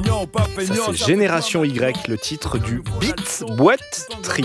Ça, c'est Génération Y, le titre du Beat Boîte Trio.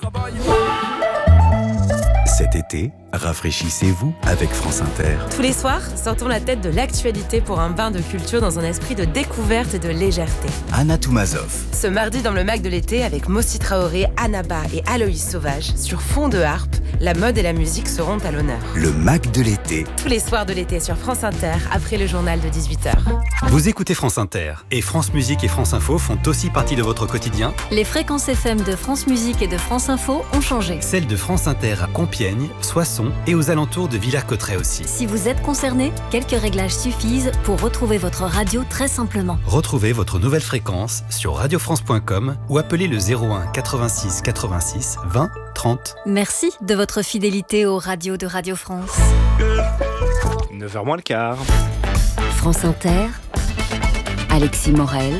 Cet été, rafraîchissez-vous avec France Inter. Tous les soirs, sortons la tête de l'actualité pour un bain de culture dans un esprit de découverte et de légèreté. Anna Toumazov. Ce mardi dans le Mac de l'été avec Mossi Traoré, Annaba et Aloïs Sauvage, sur fond de harpe, la mode et la musique seront à l'honneur. Le Mac de l'été. Tous les soirs de l'été sur France Inter, après le journal de 18h. Vous écoutez France Inter et France Musique et France Info font aussi partie de votre quotidien. Les fréquences FM de France Musique et de France Info ont changé. Celles de France Inter à Compiègne, Soissons et aux alentours de Villers-Cotterêts aussi. Si vous êtes concerné, quelques réglages suffisent pour retrouver votre radio très simplement. Retrouvez votre nouvelle fréquence sur radiofrance.com ou appelez le 01 86 86 20 30. Merci de votre fidélité aux radios de Radio France. 9h moins le quart. France Inter, Alexis Morel,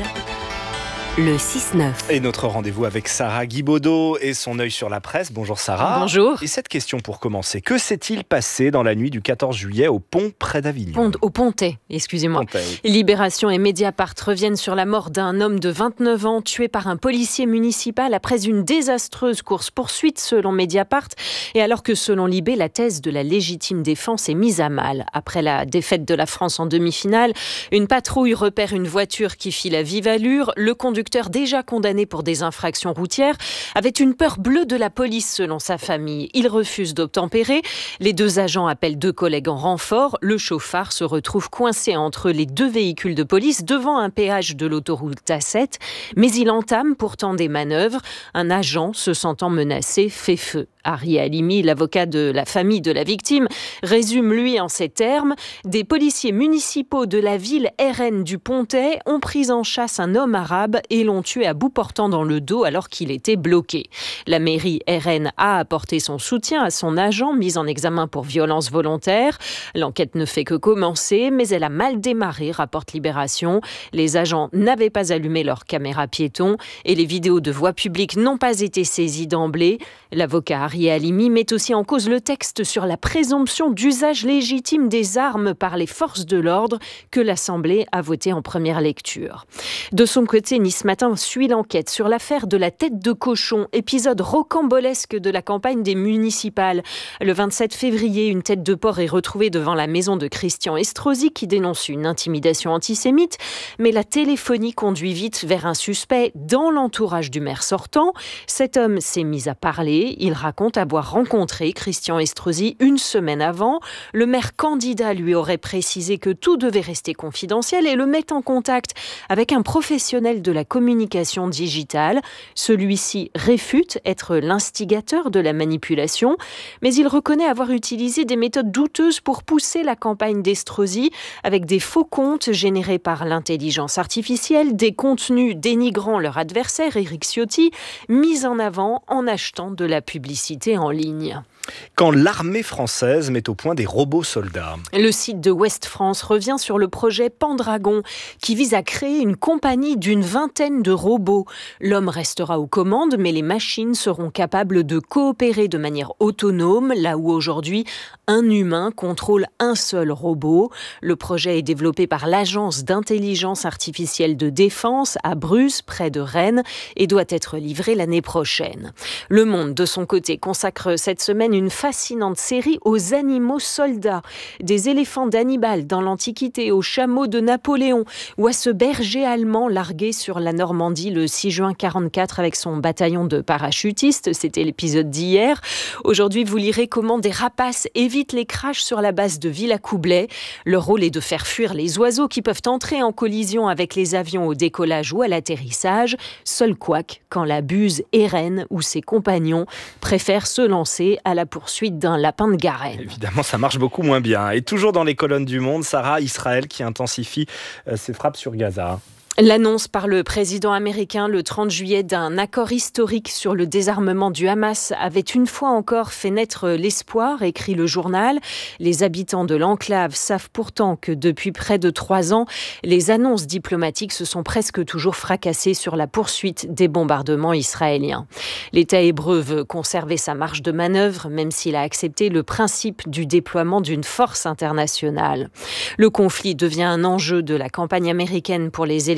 le 6-9. Et notre rendez-vous avec Sarah Guibaudot et son œil sur la presse. Bonjour Sarah. Bonjour. Et cette question pour commencer. Que s'est-il passé dans la nuit du 14 juillet au pont près d'Avignon ? Au Pontet, excusez-moi. Pontet, oui. Libération et Mediapart reviennent sur la mort d'un homme de 29 ans tué par un policier municipal après une désastreuse course-poursuite selon Mediapart. Et alors que selon Libé, la thèse de la légitime défense est mise à mal. Après la défaite de la France en demi-finale, une patrouille repère une voiture qui file à vive allure. Le conducteur déjà condamné pour des infractions routières avait une peur bleue de la police selon sa famille. Il refuse d'obtempérer. Les deux agents appellent deux collègues en renfort. Le chauffard se retrouve coincé entre les deux véhicules de police devant un péage de l'autoroute A7. Mais il entame pourtant des manœuvres. Un agent, se sentant menacé, fait feu. Ari Halimi, l'avocat de la famille de la victime, résume lui en ces termes. Des policiers municipaux de la ville RN du Pontet ont pris en chasse un homme arabe et l'ont tué à bout portant dans le dos alors qu'il était bloqué. La mairie RN a apporté son soutien à son agent mis en examen pour violence volontaire. L'enquête ne fait que commencer, mais elle a mal démarré, rapporte Libération. Les agents n'avaient pas allumé leur caméra piéton et les vidéos de voie publique n'ont pas été saisies d'emblée. L'avocat Ari Halimi met aussi en cause le texte sur la présomption d'usage légitime des armes par les forces de l'ordre que l'Assemblée a voté en première lecture. De son côté, Nice Matin suit l'enquête sur l'affaire de la tête de cochon, épisode rocambolesque de la campagne des municipales. Le 27 février, une tête de porc est retrouvée devant la maison de Christian Estrosi qui dénonce une intimidation antisémite, mais la téléphonie conduit vite vers un suspect dans l'entourage du maire sortant. Cet homme s'est mis à parler, il raconte avoir rencontré Christian Estrosi une semaine avant. Le maire candidat lui aurait précisé que tout devait rester confidentiel et le met en contact avec un professionnel de la communication digitale. Celui-ci réfute être l'instigateur de la manipulation, mais il reconnaît avoir utilisé des méthodes douteuses pour pousser la campagne d'Estrosi avec des faux comptes générés par l'intelligence artificielle, des contenus dénigrant leur adversaire Éric Ciotti, mis en avant en achetant de la publicité en ligne. Quand l'armée française met au point des robots soldats. Le site de Ouest France revient sur le projet Pendragon qui vise à créer une compagnie d'une vingtaine de robots. L'homme restera aux commandes, mais les machines seront capables de coopérer de manière autonome, là où aujourd'hui un humain contrôle un seul robot. Le projet est développé par l'Agence d'intelligence artificielle de défense à Bruz, près de Rennes, et doit être livré l'année prochaine. Le Monde, de son côté, consacre cette semaine une fascinante série aux animaux soldats. Des éléphants d'Hannibal dans l'Antiquité, aux chameaux de Napoléon ou à ce berger allemand largué sur la Normandie le 6 juin 1944 avec son bataillon de parachutistes. C'était l'épisode d'hier. Aujourd'hui, vous lirez comment des rapaces évitent les crashs sur la base de Villacoublay. Leur rôle est de faire fuir les oiseaux qui peuvent entrer en collision avec les avions au décollage ou à l'atterrissage. Seul couac quand la buse Hérène ou ses compagnons préfèrent se lancer à la poursuite d'un lapin de Garenne. Évidemment, ça marche beaucoup moins bien. Et toujours dans les colonnes du Monde, Sarah, Israël qui intensifie ses frappes sur Gaza. L'annonce par le président américain le 30 juillet d'un accord historique sur le désarmement du Hamas avait une fois encore fait naître l'espoir, écrit le journal. Les habitants de l'enclave savent pourtant que depuis près de 3 ans, les annonces diplomatiques se sont presque toujours fracassées sur la poursuite des bombardements israéliens. L'État hébreu veut conserver sa marge de manœuvre, même s'il a accepté le principe du déploiement d'une force internationale. Le conflit devient un enjeu de la campagne américaine pour les élections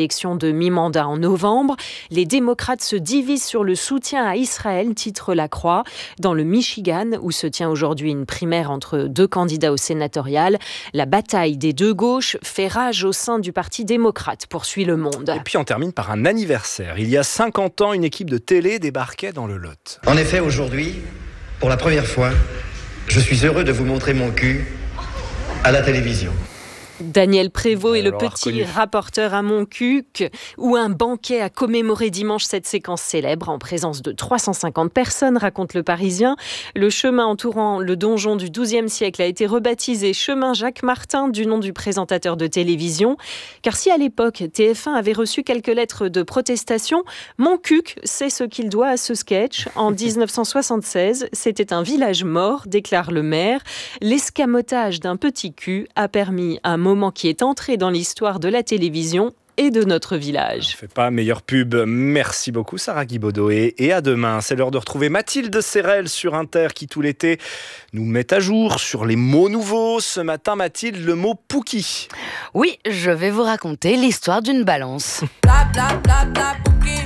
élections de mi-mandat en novembre. Les démocrates se divisent sur le soutien à Israël, titre La Croix. Dans le Michigan, où se tient aujourd'hui une primaire entre deux candidats au sénatorial, la bataille des deux gauches fait rage au sein du Parti démocrate, poursuit Le Monde. Et puis on termine par un anniversaire. Il y a 50 ans, une équipe de télé débarquait dans le Lot. En effet, aujourd'hui, pour la première fois, je suis heureux de vous montrer mon cul à la télévision. Daniel Prévost est le petit reconnu. rapporteur à Montcuq, où un banquet a commémoré dimanche cette séquence célèbre en présence de 350 personnes, raconte Le Parisien. Le chemin entourant le donjon du XIIe siècle a été rebaptisé chemin Jacques Martin du nom du présentateur de télévision. Car si à l'époque TF1 avait reçu quelques lettres de protestation, Montcuq sait ce qu'il doit à ce sketch. En 1976, c'était un village mort, déclare le maire. L'escamotage d'un petit cul a permis un moment qui est entré dans l'histoire de la télévision et de notre village. On fait pas meilleure pub. Merci beaucoup Sarah Guibaudot et à demain. C'est l'heure de retrouver Mathilde Serrel sur Inter qui tout l'été nous met à jour sur les mots nouveaux. Ce matin Mathilde, le mot pouki. Oui, je vais vous raconter l'histoire d'une balance. Bla bla bla bla pouki.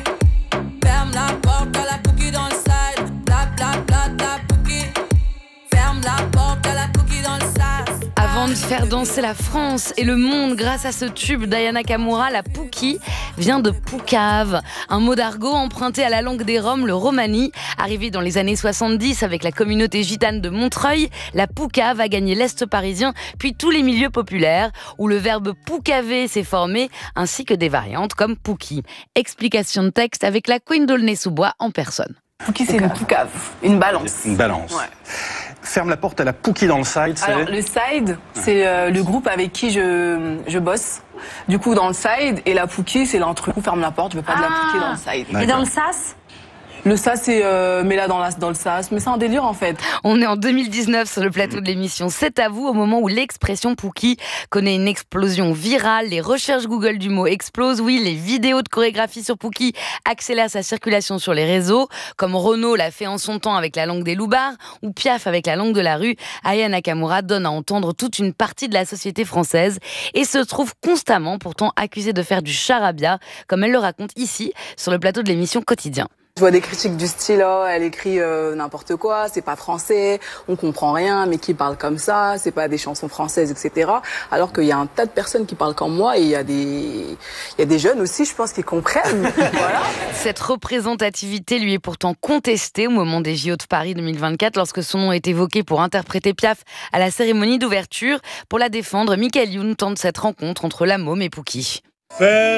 Ferme la porte à la pouki dans le side. Bla bla bla bla pouki. Ferme la porte à la pouki dans le side. Avant de faire danser la France et le monde grâce à ce tube d'Aya Nakamura, la pouki vient de poucave, un mot d'argot emprunté à la langue des Roms, le romani. Arrivé dans les années 70 avec la communauté gitane de Montreuil, la poucave a gagné l'Est parisien, puis tous les milieux populaires, où le verbe poucaver s'est formé, ainsi que des variantes comme pouki. Explication de texte avec la Queen d'Aulnay-sous-Bois en personne. Pouki, c'est une poucave, une balance. Une balance. Ouais. Ferme la porte à la pouki dans le side, c'est... Alors, le side, c'est le groupe avec qui je bosse. Du coup, dans le side, et la pouki, c'est l'intrus. Ferme la porte, je veux pas de la pouki dans le side. Et dans le sas? Le sas, c'est mets-la dans le sas. Mais c'est un délire, en fait. On est en 2019 sur le plateau de l'émission C'est à vous, au moment où l'expression pouki connaît une explosion virale. Les recherches Google du mot explosent. Oui, les vidéos de chorégraphie sur pouki accélèrent sa circulation sur les réseaux. Comme Renaud l'a fait en son temps avec la langue des loupards ou Piaf avec la langue de la rue, Aya Nakamura donne à entendre toute une partie de la société française et se trouve constamment pourtant accusée de faire du charabia, comme elle le raconte ici sur le plateau de l'émission Quotidien. Je vois des critiques du style, oh, elle écrit n'importe quoi, c'est pas français, on comprend rien, mais qui parle comme ça, c'est pas des chansons françaises, etc. Alors qu'il y a un tas de personnes qui parlent comme moi et il y a des jeunes aussi, je pense, qui comprennent. Voilà. Cette représentativité lui est pourtant contestée au moment des JO de Paris 2024, lorsque son nom est évoqué pour interpréter Piaf à la cérémonie d'ouverture. Pour la défendre, Michael Youn tente cette rencontre entre la môme et Pouki.